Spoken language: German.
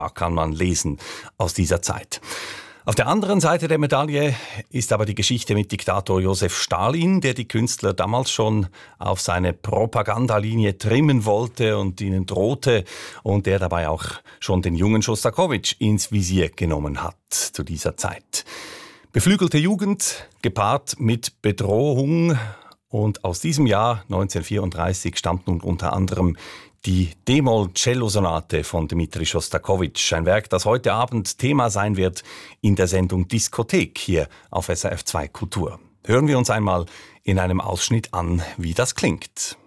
kann man lesen aus dieser Zeit. Auf der anderen Seite der Medaille ist aber die Geschichte mit Diktator Josef Stalin, der die Künstler damals schon auf seine Propagandalinie trimmen wollte und ihnen drohte und der dabei auch schon den jungen Schostakowitsch ins Visier genommen hat zu dieser Zeit. Beflügelte Jugend gepaart mit Bedrohung, und aus diesem Jahr 1934 stammt nun unter anderem die D-Moll-Cello-Sonate von Dmitri Schostakowitsch. Ein Werk, das heute Abend Thema sein wird in der Sendung Diskothek hier auf SRF 2 Kultur. Hören wir uns einmal in einem Ausschnitt an, wie das klingt.